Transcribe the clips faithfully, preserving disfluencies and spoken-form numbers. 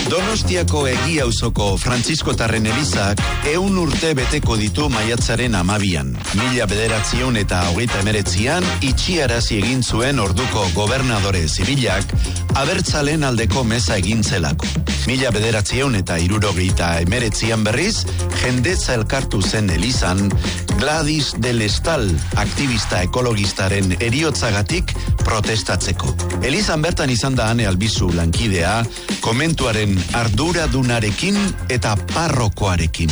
Donostiako Egiauzoko Frantziskotarren elizak ehun urte beteko ditu maiatzaren hamabian. Mila bederatziehun eta hogeita hemeretzian itxiarazi egin zuen orduko gobernadore zibilak abertzalen aldeko meza egin zelako. Mila bederatziehun eta hirurogeita hemeretzian berriz, jendetza elkartu zen elizan Gladys del Estal aktivista ekologistaren eriotzagatik protestatzeko. Elizan bertan izan da Ane Albizu lankidea, komentuaren arduradunarekin eta parrokoarekin.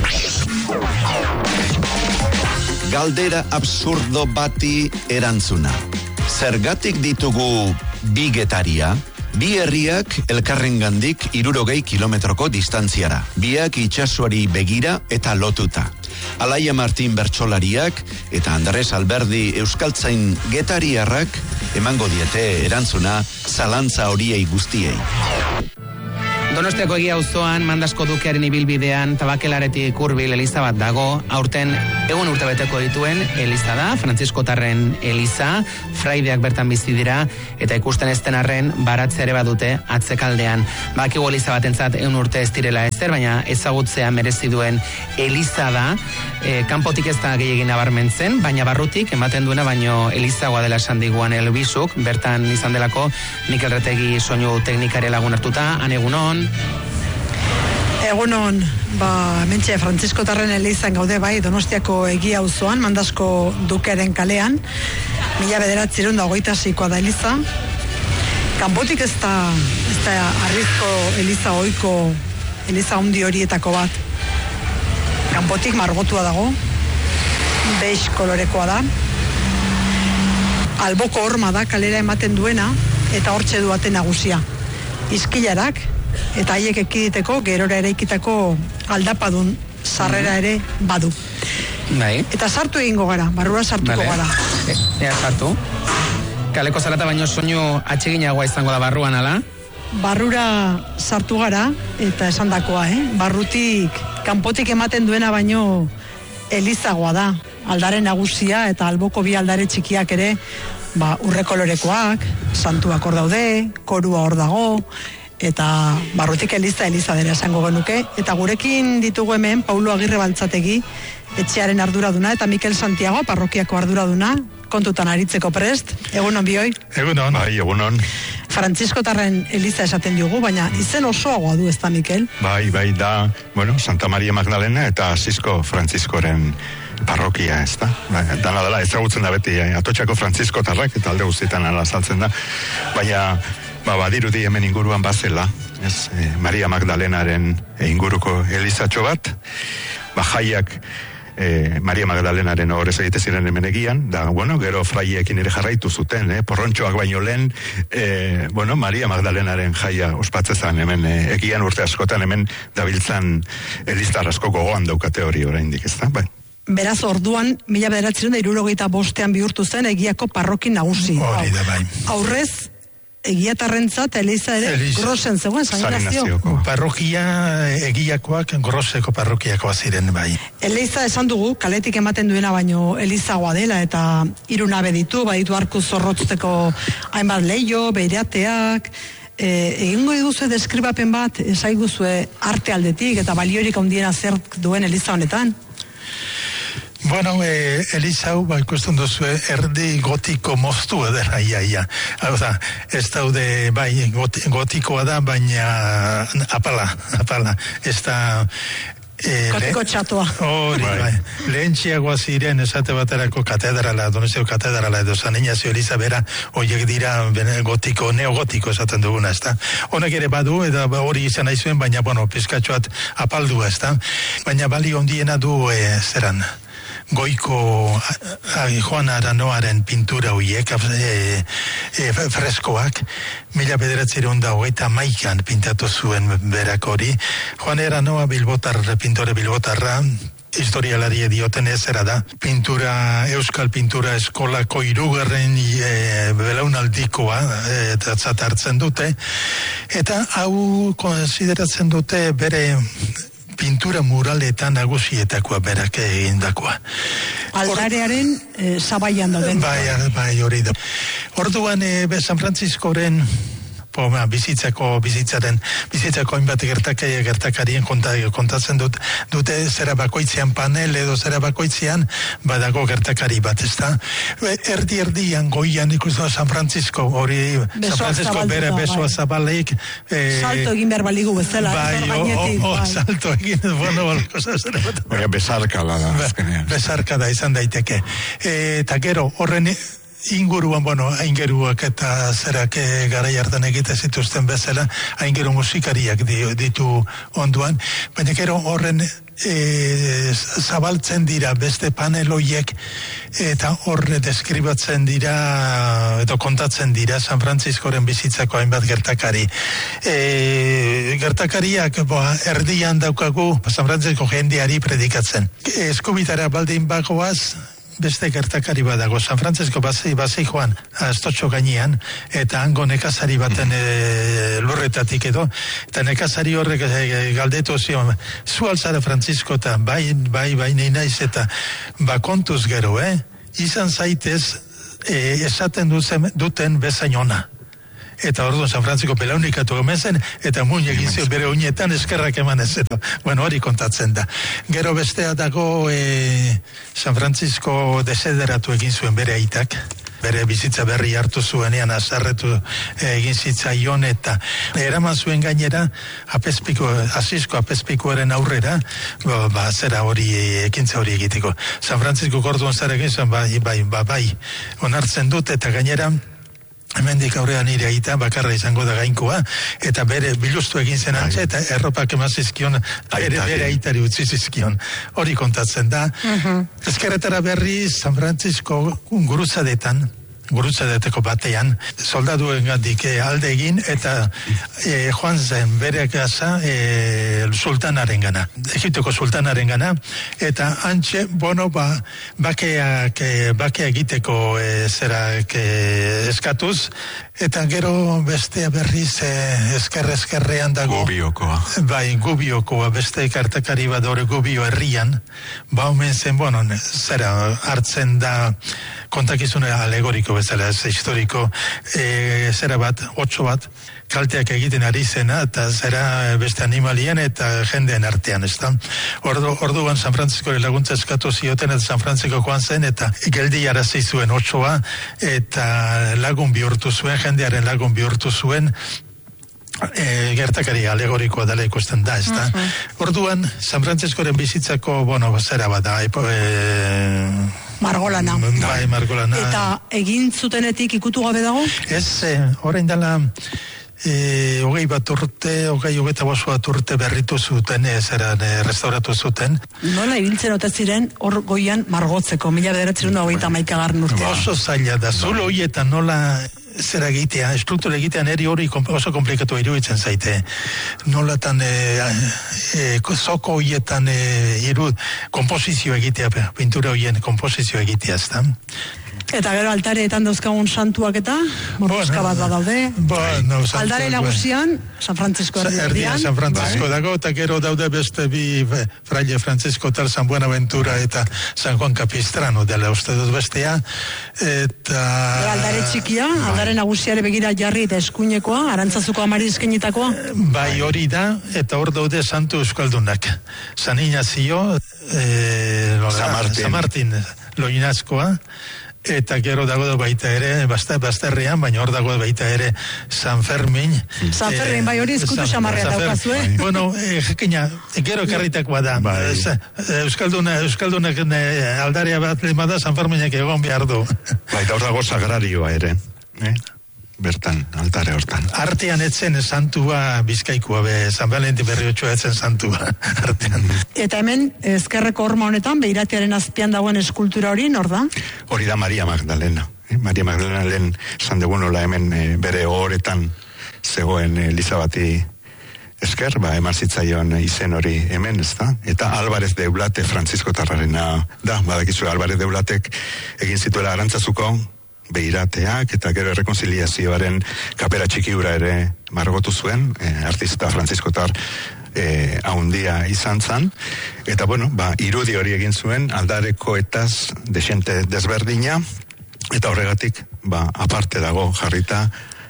Galdera absurdo bati erantzuna. Zergatik ditugu bi getaria? Bi herriak elkarrengandik hirurogei kilometroko distantziara. Biak itsasoari begira eta lotuta. Alaia Martin bertsolariak eta Andres Alberdi euskaltzain getariarrak emango diete erantzuna zalantza horiei guztiei. Donostiako Egiauzoan Mandasko Dukearen ibilbidean Tabakelaretik hurbil eliza bat dago. Aurten egun urtebeteko dituen eliza da, Frantziskotarren eliza, fraideak bertan bizi dira eta ikusten ez den arren baratze ere badute atzekaldean. Bakigu eliza batentzat egun urte ez direla ezer, baina ezagutzea merezi duen eliza da. E, kanpotik ez da gehiagin nabarmentzen, baina barrutik ematen duena baino elizagoa dela esan diguan Elbizuk, bertan izan delako Mikel Retegi soinu teknikari lagun hartuta. Han egunon. Egunon, ba, mentxe Frantziskotarren elizan gaude bai, Donostiako Egiauzoan, Mandasko Dukearen kalean, mila bederatziehun eta hogeita seikoa da eliza. Kanpotik ez da, ez da harrizko eliza ohiko eliza handi horietako bat. Kanpotik margotua dago, beige kolorekoa da. Alboko horma da kalera ematen duena, eta hortxe du ate nagusia. Izkilarak, eta haiek ekiditeko, gerora eraikitako aldapadun sarrera ere badu. Bai. Eta sartu egingo gara, barrura sartuko vale. gara. E, ea sartu. Kaleko zarata baino soinu atseginagoa izango da barruan, ala? Barrura sartu gara, eta esandakoa, eh? Barrutik, kanpotik ematen duena baino elizagoa da. Aldare nagusia eta alboko bi aldare txikiak ere, ba, urre kolorekoak, santuak hor daude, korua hor dago, eta barrutik eliza eliza dela esango genuke, eta gurekin ditugu hemen Paulo Agirre Baltzategi etxearen arduraduna eta Mikel Santiago parrokiako arduraduna, kontutan aritzeko prest. Egunon bioi? Egunon. Bai, egunon. Frantziskotarren eliza esaten diogu, baina izen osoagoa du ez da, Mikel? Bai, bai, da, bueno, Santa Maria Magdalena eta Asisko Frantziskoren parrokia, ez da? Dana dela, ezagutzen da beti, Atotxako Frantziskotarrak eta alde guztietan ala saltzen da, baina ba, badirudi hemen inguruan bazela, ez, e, Maria Magdalenaren inguruko elizatxo bat, ba, jaiak e, Maria Magdalenaren horrez egite ziren hemen egian, da, bueno, gero fraiekin ere jarraitu zuten, eh, porrontxoak baino lehen, e, bueno, Maria Magdalenaren jaia ospatzezan hemen e, egian urte askotan hemen dabiltzan eliztar asko gogoan daukate hori oraindik, ez da, bai. Beraz, orduan, mila bederatziehun eta hirurogeita bostean bihurtu zen Egiako parroki nagusi. Hori da, bai. Aurrez, Egiatarrentzat eliza ere Eliza. Grosen zegoen, Sanazio. Parrokia Egiakoak Groseko parrokiakoa ziren bai. Eliza esan dugu, kaletik ematen duena baino elizagoa dela eta hiru nabe ditu, baditu arku zorrotzeko hainbat leio, beirateak, e, egingo duzue deskribapen bat, esaiguzue arte aldetik eta baliorik handiena zer duen eliza honetan? Bueno, eh, Elizau, ba, ikusten duzue, erdi gotiko moztu edera, ia, ia. Hau da, ez daude, bai, goti, gotikoa da, baina apala, apala. Ez da... Eh, Gotiko txatoa. Hori, bai. bai. Lehentxiagoa ziren, esate baterako katedrala, Donostiako katedrala, edo San Ignacio Eliza bera, horiek dira gotiko, neogotiko esaten duguna, ez da. Honek ere badu, eta hori izan nahi zuen, baina, bueno, pizkatxoat apaldua, ez da. Baina bali ondiena du, eh, zeran... Goiko Joan Aranoaren pintura horiek, e, e, freskoak, mila bederatziehun eta hogeita hamaikan pintatu zuen berak hori. Joan Aranoa Bilbotar, pintore Bilbotarra, historialari dioten ezera da. Pintura, Euskal Pintura Eskolako hirugarren e, belaunaldikoa eta e, hartzen dute. Eta hau konsideratzen dute bere... pintura muraletan nagusietakoa berak egindakoa. Aldarearen e, zabaian dauden. Bai, bai, hori da. Orduan, e, San Frantziskoren po, ba, bizitzako, bizitzaren, bizitzako hainbat gertakari, gertakarien konta, kontatzen dut, dute zera bakoitzean panel edo zera bakoitzean badago gertakari bat, ezta? Erdi erdian goian ikusten San Francisco, hori San Francisco bere besoa zabalik. Eh, salto egin behar baligu bezala. Bai, o, o, o, salto egin, bueno, balkoza zera bat. Oia, besarkala da. Besarka da izan daiteke. Eta gero, horren inguruan, bueno, aingeruak eta zerak garai hartan egite zituzten bezala, aingeru musikariak ditu onduan, baina gero horren e, zabaltzen dira beste paneloiek eta horre deskribatzen dira edo kontatzen dira San Franciscoren bizitzako hainbat gertakari. E, gertakariak boa, erdian daukagu San Francisco jendeari predikatzen. Eskubitara baldin bagoaz, beste gertakari badago, San Francisco basi, basi joan, astotxo gainean, eta hango nekazari baten e, lurretatik edo, eta nekazari horrek e, galdetu zion, zu alzara Francisco eta bai, bai, bai, nahi naiz, eta bakontuz gero, eh? Izan zaitez, e, esaten duzen, duten bezain ona. Eta orduan San Francisco belaunikatu emezen, eta muin egin zio bere unietan eskerrak eman ez. Eta, bueno, hori kontatzen da. Gero bestea dago e, San Francisco desederatu egin zuen bere aitak. Bere bizitza berri hartu zuenean azarretu egin zitzaion eta eraman zuen gainera apezpiko, asisko apezpikoaren aurrera, ba, ba zera hori ekintza hori egiteko. San Francisco orduan zer egin zuen, bai, bai, bai, bai, onartzen dut eta gainera hemendik aurrean nire aita bakarra izango da gainkoa, eta bere bilustu egin zen antxe, eta erropak emazizkion, bere, bere aitari utzi zizkion. Hori kontatzen da. Uh-huh. Ezkerretara berri San Francisco guruzadetan, gurutzadeteko batean, soldaduen gandik e, alde egin, eta e, joan zen bere gaza e, sultanaren gana, Egiptoko sultanaren gana, eta antxe, bueno, ba, bakeak, e, bakea egiteko e, zerak e, eskatuz, eta gero bestea berriz e, eskerre eskerrean dago. Gubiokoa. Bai, Gubiokoa, beste kartakari bat hori Gubio herrian, ba omen zen, bueno, zera hartzen da kontakizune alegoriko bezala, ez historiko, e, zera bat, otso bat, kalteak egiten ari zena, eta zera beste animalien eta jendeen artean, ez da. Ordu, orduan San Francisco laguntza eskatu zioten, eta San Francisco joan zen, eta geldi arazi zuen otsoa, eta lagun bihurtu zuen, jendearen lagun bihurtu zuen, E, gertakari alegorikoa dela ikusten da, ez da. Uh-huh. Orduan, San Franciscoren bizitzako, bueno, zera bat da, e, Margolana. Bai, Margolana. Eta egin zutenetik ikutu gabe dago? Ez, e, orain dela, e, hogei bat urte, hogei hogeita bost bat urte berritu zuten, ez eran e, restauratu zuten. Nola ibiltzen ote ziren hor goian margotzeko, mila bederatzen da hogeita maikagarren urtea. Oso zaila da, zulo hoietan nola zera egitea, struktura egitea neri hori oso komplikatu iruditzen zaite. Nolatan e, e, zoko hoietan e, iru, komposizio egitea, pintura hoien komposizio egitea, ez da? Eta gero altareetan dauzkagun santuak eta morroska bat badaude. Bueno, aldare nagusian San Francisco erdian. San Francisco bai. Dago, eta gero daude beste bi fraile Francisco tal San Buenaventura eta San Juan Capistrano dela uste dut bestea. Eta aldare txikia, aldare nagusiare begira jarri eta eskuinekoa, Arantzazuko amari eskenitakoa. Bai, hori da, eta hor daude santu euskaldunak. San Ignacio, eh, San Martin, San Martin Loinazkoa, eta gero dago da baita ere, bazterrean, baina hor dago baita ere San Fermin. San Fermin, bai hori eskutu xamarrea daukazu, eh? Bueno, eh, jakina, gero karritakoa da. Bai. Euskalduna, Euskaldunak aldarea bat lima da, San Ferminek egon behar du. Bai, da hor dago sagrarioa ere, eh? Bertan, altare hortan. Artean etzen santua Bizkaikoa, be, San Valentin Berriotxoa etzen santua artean. Eta hemen, ezkerreko horma honetan, beiratiaren azpian dagoen eskultura hori, nor da? Hori da Maria Magdalena. Eh? Maria Magdalena lehen sandegunola hemen e, bere horetan zegoen Elizabati esker, ba, eman zitzaion izen hori hemen, ez da? Eta Álvarez de Eulate, Francisco Tarrarena da, badakizu Álvarez de Eulatek egin zituela Arantzazuko beirateak eta gero errekonziliazioaren kapera txikiura ere margotu zuen, eh, artista Francisco Tar eh, haundia izan zan, eta bueno, ba, irudi hori egin zuen aldareko etaz desente desberdina, eta horregatik ba, aparte dago jarrita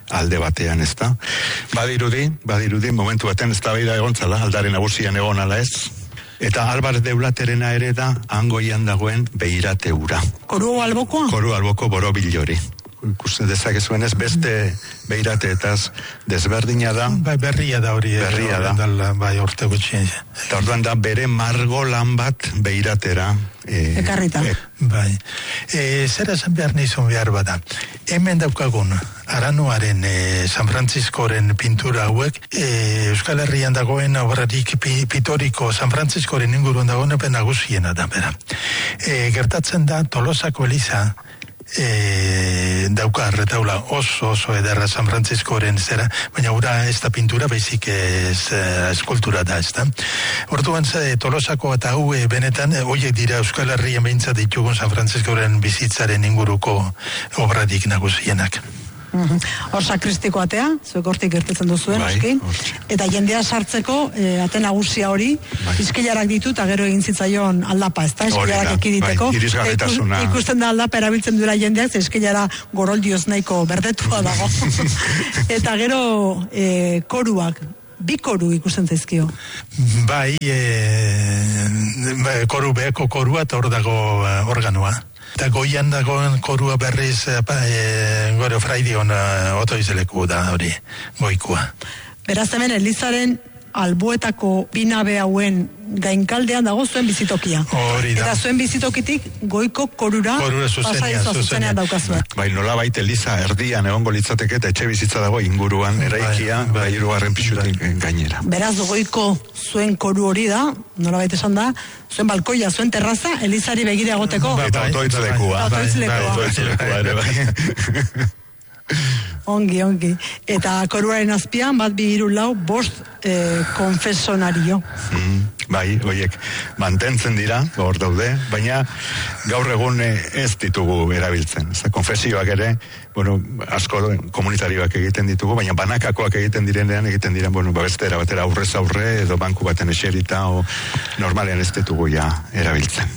alde batean, ez da. Badirudi, badirudi, momentu baten ez da beida egontzala, aldare nagusian egon ala ez. Eta Alvarez de Ulaterena ere da, hangoian dagoen Beirate ura. Koru albokoa? Koru alboko borobilori. Ikusten dezakezuen ez beste Beirateetaz desberdina da. Bai, berria da hori. Berria da. Dala, bai, orte gutxi. Eta orduan da bere margo lan bat Beiratera. E, Ekarrita. E, bai. E, zer esan behar nizun behar bada. Hemen daukagun, Aranoaren e, San Franciscoren pintura hauek, e, Euskal Herrian dagoen obrarik pi, pitoriko San Franciscoren inguruan dagoen epen nagusiena da, bera. E, gertatzen da Tolosako Eliza, E, dauka retaula oso oso ederra San Franciscoren zera, baina ura ez da pintura, baizik ez eskultura da, ez da. Orduan Tolosako eta hau e, benetan, e, oiek dira Euskal Herrian behintzat ditugun San Franciscoren bizitzaren inguruko obradik nagusienak. Hor sakristiko atea, zuek hortik gertetzen duzuen, bai, eta jendea sartzeko e, ate nagusia hori, bai, iskilarak ditu eta gero egin zitzaion aldapa, ez da, iskilarak ekiditeko, bai, Ikus, ikusten da aldapa erabiltzen duela jendeak, ze iskilara goroldioz nahiko berdetua dago. Eta gero e, koruak, bi koru ikusten zaizkio. Bai, e, koru beheko korua eta hor dago organoa. Eta goian dagoen korua berriz e, gore fraidion otoizeleku da hori, goikua. Beraz hemen Elizaren albuetako binabe hauen gainkaldean dago zuen bizitokia. Hori da. Eta zuen bizitokitik goiko korura pasaizoa zuzenean daukazuen. Bai, nola baita Eliza erdian egongo litzateke eta etxe bizitza dago inguruan, eraikia, bai, bai, hirugarren pisutik gainera. Beraz, goiko zuen koru hori da, nola baita esan da, zuen balkoia, zuen terraza, Elizari begire agoteko. Eta otoitzlekua. Otoitzlekua ere, bai. Ongi, ongi. Eta koruaren azpian, bat bi hiru lau, bost eh, konfesonario. Mm, bai, oiek, mantentzen dira, hor daude, baina gaur egun ez ditugu erabiltzen. Ez, konfesioak ere, bueno, asko komunitarioak egiten ditugu, baina banakakoak egiten direnean, egiten diren, bueno, babestera batera aurrez aurre, edo banku baten eserita, o normalean ez ditugu ja erabiltzen.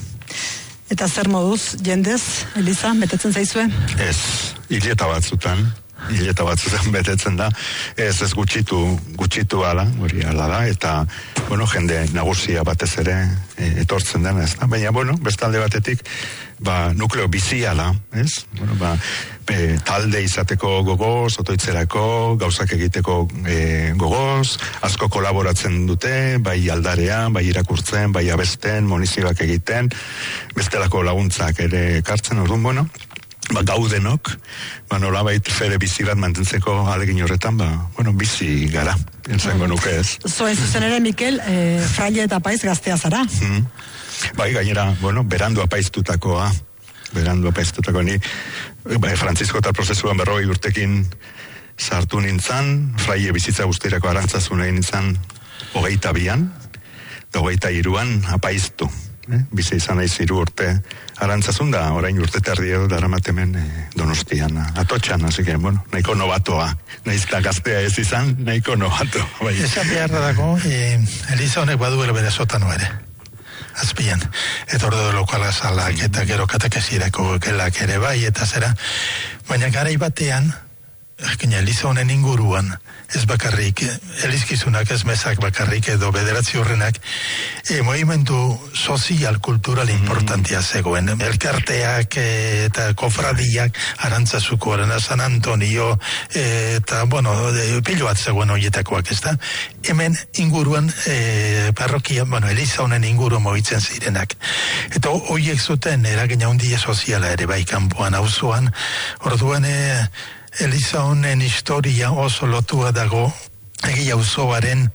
Eta zer moduz, jendez, Eliza, betetzen zaizue? Ez, hileta batzutan, hileta batzutan betetzen da, ez ez gutxitu, gutxitu ala, hori ala da, eta, bueno, jende nagusia batez ere e, etortzen dena, ez da, baina, bueno, bestalde batetik, ba, nukleo bizia da, ez? Bueno, ba, e, talde izateko gogoz, otoitzerako, gauzak egiteko e, gogoz, asko kolaboratzen dute, bai aldarean, bai irakurtzen, bai abesten, monizioak egiten, bestelako laguntzak ere ekartzen, orduan, bueno, ba, gaudenok, ba, nolabait fere bizi bat mantentzeko alegin horretan, ba, bueno, bizi gara, entzango nuke ez. Zoen zuzen ere, Mikel, e, fraile eta paiz gaztea zara. Mm. Bai, gainera, bueno, berandu apaiztutakoa, berandu apaiztutako ni, bai, Frantziskotar prozesuan berrogei urtekin sartu nintzan, fraile bizitza guztirako arantzazun egin nintzan hogeita bian, eta hogeita iruan apaiztu. Eh? Bizi izan naiz hiru urte arantzazun da, orain urte terdi edo daramatemen eh, Donostian, atotxan, así que, bueno, nahiko nobatoa, nahiz da gaztea ez izan, nahiko nobato. Bai. Esan behar dago, e, Eliza honek baduela bere sotano ere, azpian, eta ordo lokal gazalak, eta gero katekesirako gelak ere bai, eta zera, baina garai batean, jakina, Eliza honen inguruan, ez bakarrik, elizkizunak ez mezak bakarrik edo bederatzi horrenak, e, movimentu sozial, kultural importantia zegoen. Elkarteak e, eta kofradiak arantzazuko arena, San Antonio, e, eta, bueno, e, pilo bat zegoen horietakoak, ez da? Hemen inguruan, e, parrokia, bueno, Eliza honen inguru mobitzen zirenak. Eta horiek zuten eragina handia soziala ere bai kanpoan auzoan, orduan, e, Eliza honen historia oso lotua dago egia auzoaren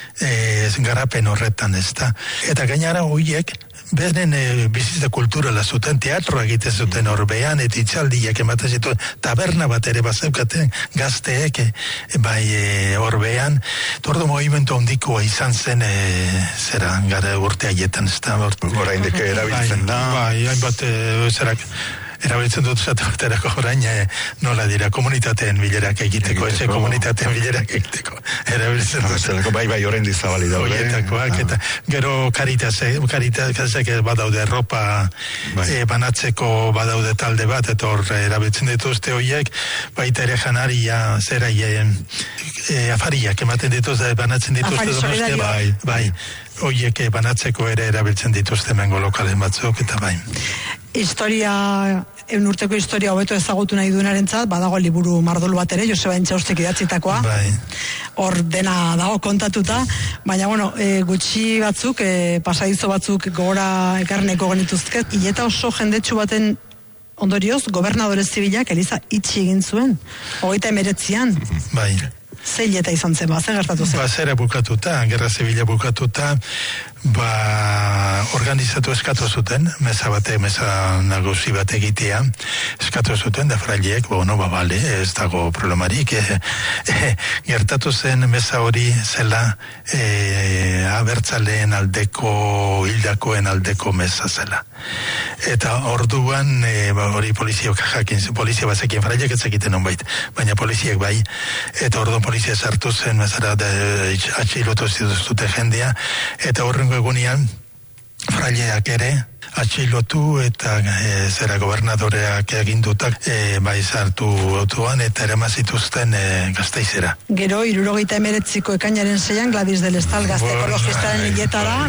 e, garapen horretan, ez da. Eta gainara horiek beren e, bizitza kulturala zuten, teatroa egiten zuten horbean, eta itxaldiak ematen zituen, taberna bat ere bazeukaten gazteek e, bai e, horbean, tordo movimentu handikoa izan zen e, zera gara urte haietan, ez da. Orain deke erabiltzen da. Bai, hainbat e, zerak erabiltzen dut esate baterako orain e, nola dira komunitateen bilerak egiteko, eze komunitateen bilerak egiteko erabiltzen dut. Bai, bai, orain dizabali daude. Horietakoak, eta gero Caritasek, Caritasek badaude ropa bai. e, banatzeko badaude talde bat, eta hor erabiltzen dituzte horiek, baita ere janaria, zera, e, e, afariak ematen dituzte, banatzen dituzte donostia, bai, bai, horiek banatzeko ere erabiltzen dituzte mengo lokalen batzuk, eta bai. Historia, eun urteko historia hobeto ezagutu nahi duenarentzat, badago liburu mardul bat ere, Joseba Intxaustek idatzitakoa. Bai. Hor dena dago kontatuta, baina bueno, e, gutxi batzuk, e, pasadizo batzuk gogora ekarneko genituzket, hileta oso jendetsu baten ondorioz, gobernadore zibilak Eliza itxi egin zuen, hogeita emeretzian. Bai. Zeileta izan zen, ba, zer gertatu zen? Ba, zera bukatuta, gerra zibila bukatuta, ba, organizatu eskatu zuten, meza bate, meza nagusi bat egitea, eskatu zuten, da fraileek, bueno, ba, bale, ez dago problemarik, e, e, gertatu zen meza hori zela, e, abertzaleen aldeko, hildakoen aldeko meza zela. Eta orduan, e, ba, hori poliziok jakin, polizia bazekin, fraileek ez egiten honbait, baina poliziek bai, eta orduan polizia sartu zen, mezara, atxilotu zituztute jendea, eta horrengo egunean, fraileak ere, atxilotu eta e, zera gobernadoreak egindutak e, bai sartu otuan eta ere mazituzten e, Gasteizera. Gero, hirurogeita emeretziko ekainaren zeian, Gladys del Estal gazte ekologistaren hiletara,